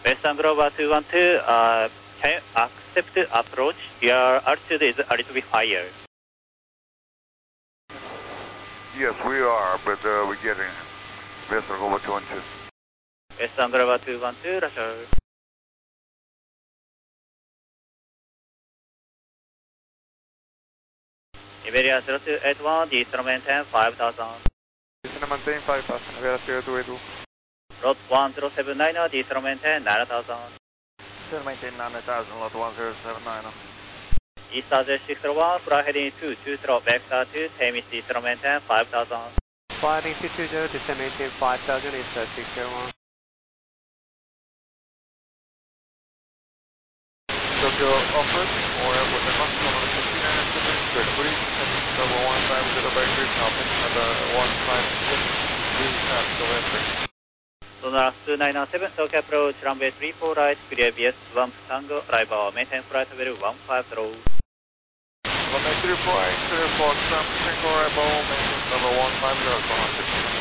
Western Global 212, can you accept approach? Your altitude is a little bit higher. Yes, we are, but we're getting Western Global 212. Western Global 212, Roger. Iberia 0281, descend maintain 5000. Descend maintain 5000, Iberia 0282. Lot 1079, descend maintain 9000. Descend maintain 9000, lot 1079. East Asia 601, fly heading 220, vector 2, Temis descend maintain 5000. Fly heading 220, descend maintain 5000, East Asia 601. Tokyo office, or airport Denmark, number 59, straight breeze, number 150 by grid, now pitching at 156, November. Sonar 2997, Tokyo approach, runway 34 right, clear BS 1 Tango, arrival, maintain flight level 150. Runway 34 right, clear for Tango, arrival, maintain level 150,